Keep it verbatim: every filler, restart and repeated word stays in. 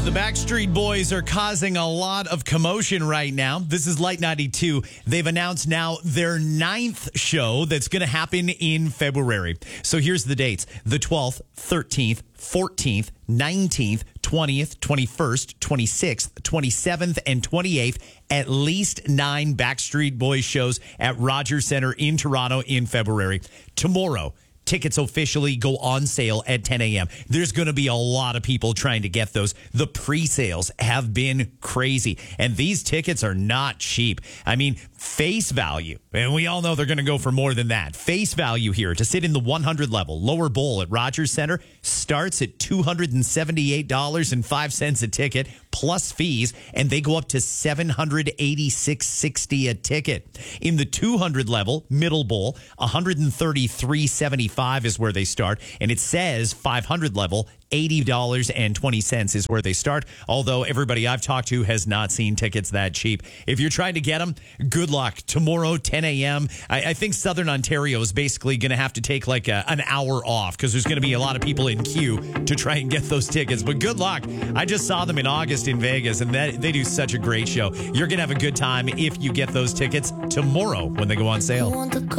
The Backstreet Boys are causing a lot of commotion right now. This is Light ninety-two. They've announced now their ninth show that's going to happen in February. So here's the dates. The twelfth, thirteenth, fourteenth, nineteenth, twentieth, twenty-first, twenty-sixth, twenty-seventh, and twenty-eighth. At least nine Backstreet Boys shows at Rogers Centre in Toronto in February. Tomorrow, tickets officially go on sale at ten a.m. There's going to be a lot of people trying to get those. The pre-sales have been crazy, and these tickets are not cheap. I mean, face value, and we all know they're going to go for more than that. Face value here to sit in the one hundred level, lower bowl at Rogers Centre starts at two hundred seventy-eight dollars and five cents a ticket, plus fees, and they go up to seven hundred eighty-six dollars and sixty cents a ticket. In the two hundred level, middle bowl, one hundred thirty-three dollars and seventy-five cents is where they start, and it says five hundred level, eighty dollars and twenty cents is where they start, although everybody I've talked to has not seen tickets that cheap. If you're trying to get them, good luck. Tomorrow, ten a.m., I, I think Southern Ontario is basically going to have to take like a, an hour off because there's going to be a lot of people in queue to try and get those tickets, but good luck. I just saw them in August in Vegas, and that, they do such a great show. You're going to have a good time if you get those tickets tomorrow when they go on sale.